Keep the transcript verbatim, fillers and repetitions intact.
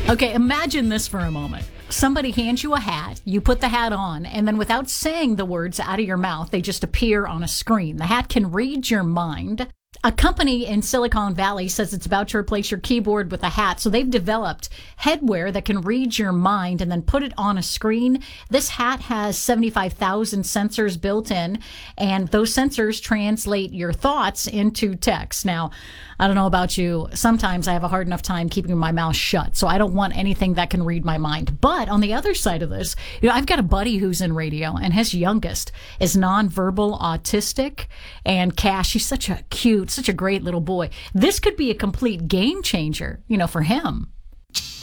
Okay, imagine this for a moment. Somebody hands you a hat, you put the hat on, and then without saying the words out of your mouth, they just appear on a screen. The hat can read your mind. A company in Silicon Valley says it's about to replace your keyboard with a hat. So they've developed headwear that can read your mind and then put it on a screen. This hat has seventy-five thousand sensors built in, and those sensors translate your thoughts into text. Now, I don't know about you. Sometimes I have a hard enough time keeping my mouth shut, so I don't want anything that can read my mind. But on the other side of this, you know, I've got a buddy who's in radio, and his youngest is nonverbal autistic. And Cash, he's such a cute, such a great little boy. This could be a complete game changer, you know, for him.